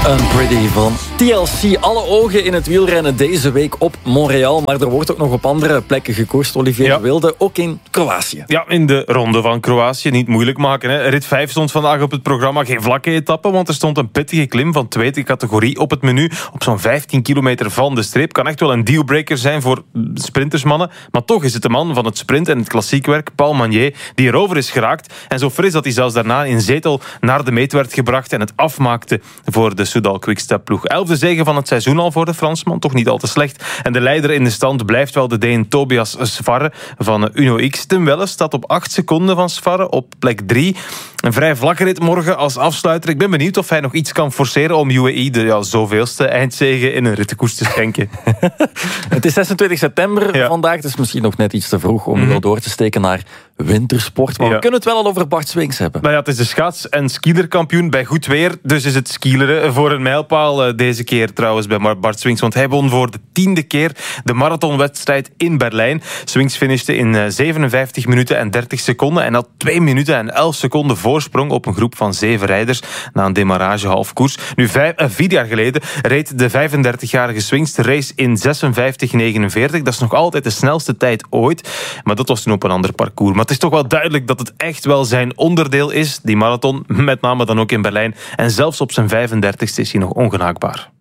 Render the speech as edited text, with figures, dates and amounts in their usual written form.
Unpretty van TLC. Alle ogen in het wielrennen deze week op Montreal. Maar er wordt ook nog op andere plekken gekoerst. Olivier Wilde, ook in Kroatië. Ja, in de ronde van Kroatië. Niet moeilijk maken. Hè. Rit 5 stond vandaag op het programma. Geen vlakke etappe, want er stond een pittige klim van tweede categorie op het menu. Op zo'n 15 kilometer van de streep. Kan echt wel een dealbreaker zijn voor sprintersmannen. Maar toch is het de man van het sprint en het klassiek werk, Paul Magnier, die erover is geraakt. En zo fris dat hij zelfs daarna in zetel naar de meet werd gebracht en het afmaakte voor de Soudal Quickstep-ploeg. 11e zege van het seizoen al voor de Fransman, toch niet al te slecht. En de leider in de stand blijft wel de Deen Tobias Sfarre van Uno X. Tim Welles staat op 8 seconden van Sfarre op plek 3. Een vrij vlakke rit morgen als afsluiter. Ik ben benieuwd of hij nog iets kan forceren om UAE de zoveelste eindzege in een rittenkoers te schenken. Het is 26 september vandaag. Het is misschien nog net iets te vroeg om wel door te steken naar wintersport. Maar we kunnen het wel al over Bart Swings hebben. Nou ja, het is de schaats- en skielerkampioen bij goed weer. Dus is het skileren voor een mijlpaal deze keer trouwens bij Bart Swings. Want hij won voor de 10e keer de marathonwedstrijd in Berlijn. Swings finishte in 57 minuten en 30 seconden. En had 2 minuten en 11 seconden voorsprong op een groep van 7 rijders na een demarrage halfkoers. Nu 4 jaar geleden reed de 35-jarige Swings de race in 56:49. Dat is nog altijd de snelste tijd ooit. Maar dat was toen op een ander parcours. Maar het is toch wel duidelijk dat het echt wel zijn onderdeel is, die marathon, met name dan ook in Berlijn. En zelfs op zijn 35e is hij nog ongenaakbaar.